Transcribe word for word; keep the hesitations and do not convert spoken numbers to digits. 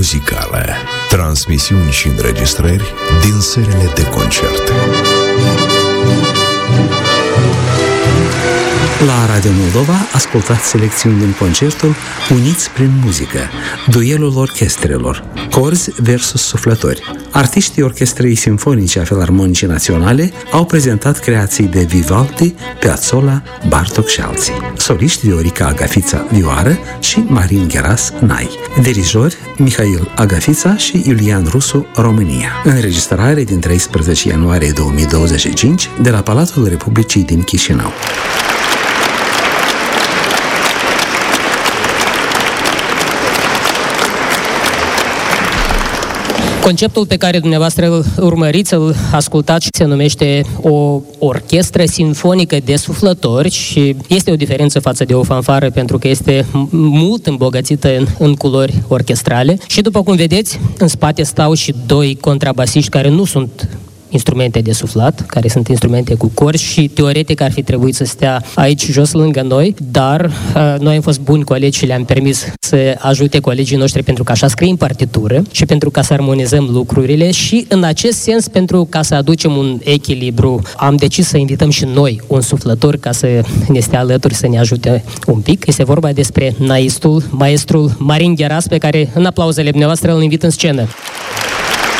muzicală. Transmisiuni și înregistrări din serile de concerte. La Radio Moldova ascultați selecțiuni din concertul Uniți prin muzică, duelul orchestrelor, corzi versus suflători. Artiștii Orchestrei Simfonice a Filarmonicii Naționale au prezentat creații de Vivaldi, Piazzolla, Bartók și alții. Soliști Viorica Agafița, vioară, și Marin Gheras, nai. Dirijori Mihail Agafița și Iulian Rusu, România. Înregistrare din treisprezece ianuarie două mii douăzeci și cinci de la Palatul Republicii din Chișinău. Conceptul pe care dumneavoastră îl urmăriți, îl ascultați, se numește o orchestră sinfonică de suflători și este o diferență față de o fanfară pentru că este mult îmbogățită în, în culori orchestrale și după cum vedeți, în spate stau și doi contrabasiști care nu sunt instrumente de suflat, care sunt instrumente cu corzi și teoretic ar fi trebuit să stea aici jos lângă noi, dar uh, noi am fost buni colegi și le-am permis să ajute colegii noștri pentru că așa scrie în partitură și pentru ca să armonizăm lucrurile și în acest sens, pentru ca să aducem un echilibru, am decis să invităm și noi un suflător ca să ne stea alături, să ne ajute un pic. Este vorba despre naistul, maestrul Marin Gheras, pe care în aplauzele dumneavoastră îl invit în scenă.